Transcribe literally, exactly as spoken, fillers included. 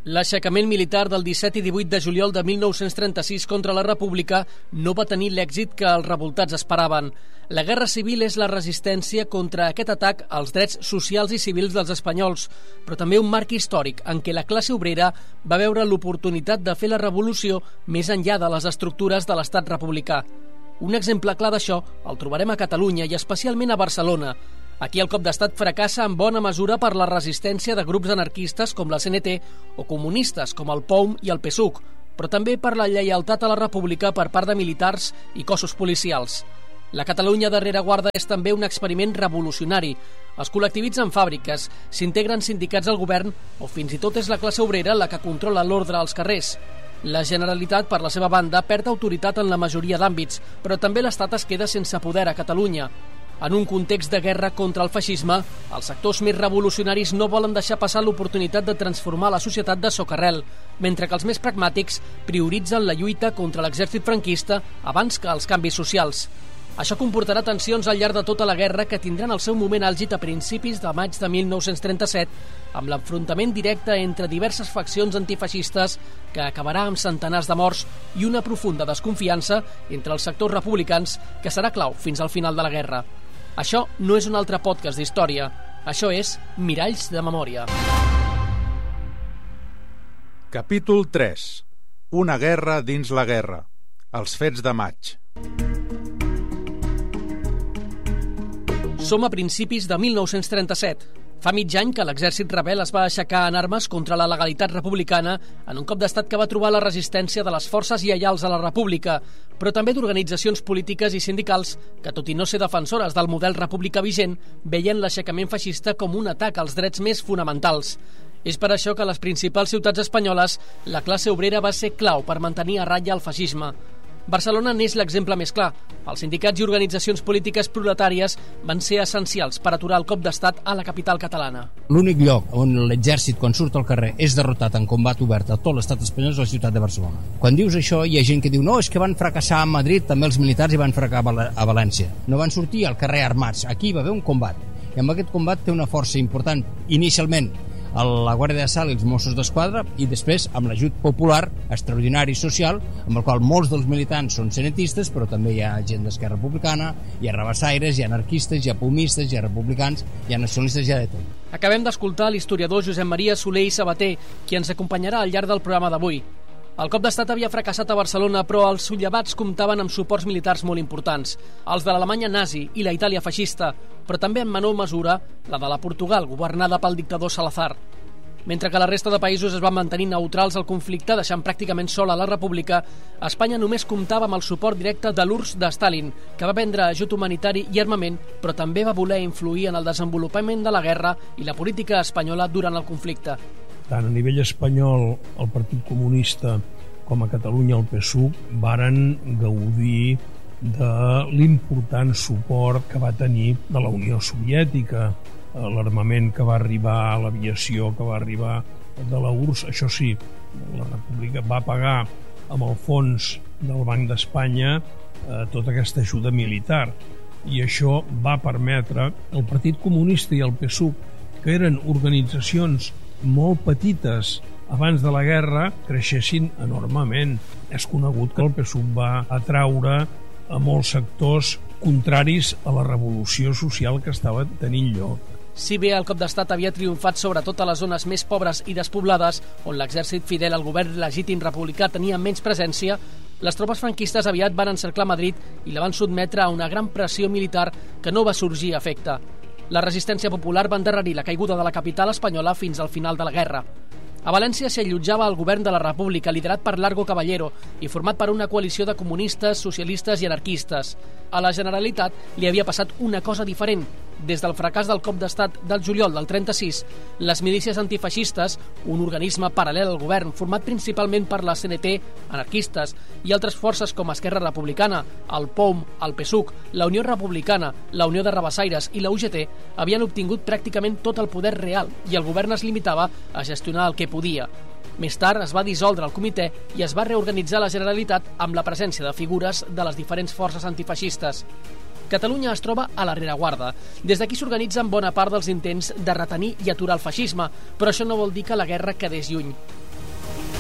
L'aixecament militar del disset i divuit de juliol de mil nou-cents trenta-sis contra la República no va tenir l'èxit que els revoltats esperaven. La guerra civil és la resistència contra aquest atac als drets socials i civils dels espanyols, però també un marc històric en què la classe obrera va veure l'oportunitat de fer la revolució més enllà de les estructures de l'estat republicà. Un exemple clar d'això el trobarem a Catalunya i especialment a Barcelona. Aquí el cop d'estat fracassa en bona mesura per la resistència de grups anarquistes com la C N T o comunistes com el P O U M i el P S U C, però també per la lleialtat a la República per part de militars i cossos policials. La Catalunya de rereguarda és també un experiment revolucionari. Es col·lectivitzen fàbriques, s'integren sindicats al govern o fins i tot és la classe obrera la que controla l'ordre als carrers. La Generalitat, per la seva banda, perd autoritat en la majoria d'àmbits, però també l'Estat es queda sense poder a Catalunya. En un context de guerra contra el feixisme, els sectors més revolucionaris no volen deixar passar l'oportunitat de transformar la societat de socarrel, mentre que els més pragmàtics prioritzen la lluita contra l'exèrcit franquista abans que els canvis socials. Això comportarà tensions al llarg de tota la guerra que tindran el seu moment àlgid a principis de maig de mil nou-cents trenta-set, amb l'enfrontament directe entre diverses faccions antifeixistes que acabarà amb centenars de morts i una profunda desconfiança entre els sectors republicans que serà clau fins al final de la guerra. Això no és un altre podcast d'història, això és Miralls de Memòria. Capítol tres. Una guerra dins la guerra. Els fets de maig. Som a principis de mil nou-cents trenta-set. Fa mig any que l'exèrcit rebel es va aixecar en armes contra la legalitat republicana en un cop d'estat que va trobar la resistència de les forces lleials a la República, però també d'organitzacions polítiques i sindicals que, tot i no ser defensores del model republicà vigent, veien l'aixecament feixista com un atac als drets més fonamentals. És per això que a les principals ciutats espanyoles la classe obrera va ser clau per mantenir a ratlla el feixisme. Barcelona n'és l'exemple més clar. Els sindicats i organitzacions polítiques proletàries van ser essencials per aturar el cop d'estat a la capital catalana. L'únic lloc on l'exèrcit, quan surt al carrer, és derrotat en combat obert a tot l'estat espanyol és la ciutat de Barcelona. Quan dius això, hi ha gent que diu no, és que van fracassar a Madrid, també els militars i van fracassar a València. No van sortir al carrer armats. Aquí hi va haver un combat. I amb aquest combat té una força important, inicialment, a la Guàrdia de Salt i els Mossos d'Esquadra, i després amb l'ajut popular extraordinari social, amb el qual molts dels militants són cenetistes, però també hi ha gent d'Esquerra Republicana, hi ha rabassaires, hi ha anarquistes, hi ha paumistes, hi ha republicans, hi ha nacionalistes, hi ha de tot. Acabem d'escoltar l'historiador Josep Maria Soler i Sabater, qui ens acompanyarà al llarg del programa d'avui. El cop d'estat havia fracassat a Barcelona, però els sullevats comptaven amb suports militars molt importants, els de l'Alemanya nazi i la Itàlia feixista, però també en menor mesura la de la Portugal, governada pel dictador Salazar. Mentre que la resta de països es van mantenir neutrals al conflicte, deixant pràcticament sola la República, Espanya només comptava amb el suport directe de l'U R S S de Stalin, que va vendre ajut humanitari i armament, però també va voler influir en el desenvolupament de la guerra i la política espanyola durant el conflicte. Tant a nivell espanyol, el Partit Comunista, com a Catalunya, el P S U C, varen gaudir de l'important suport que va tenir de la Unió Soviètica, l'armament que va arribar a l'aviació, que va arribar de la U R S S. Això sí, la República va pagar amb el fons del Banc d'Espanya eh, tota aquesta ajuda militar, i això va permetre que el Partit Comunista i el P S U C, que eren organitzacions molt petites abans de la guerra, creixessin enormement. És conegut que el P S U C va atraure a molts sectors contraris a la revolució social que estava tenint lloc. Si bé el cop d'estat havia triomfat sobretot a les zones més pobres i despoblades, on l'exèrcit fidel al govern legítim republicà tenia menys presència, les tropes franquistes aviat van encerclar Madrid i la van sotmetre a una gran pressió militar que no va sorgir a efecte. La resistència popular va endarrerir la caiguda de la capital espanyola fins al final de la guerra. A València s'hi allotjava el govern de la República, liderat per Largo Caballero i format per una coalició de comunistes, socialistes i anarquistes. A la Generalitat li havia passat una cosa diferent. Des del fracàs del cop d'estat del juliol del trenta-sis, les milícies antifeixistes, un organisme paral·lel al govern format principalment per la C N T, anarquistes i altres forces com Esquerra Republicana, el P O U M, el P S U C, la Unió Republicana, la Unió de Rabassaires i la U G T, havien obtingut pràcticament tot el poder real i el govern es limitava a gestionar el que podia. Més tard es va dissoldre el comitè i es va reorganitzar la Generalitat amb la presència de figures de les diferents forces antifeixistes. Catalunya es troba a la rereguarda. Des d'aquí s'organitzen bona part dels intents de retenir i aturar el feixisme, però això no vol dir que la guerra quedés lluny.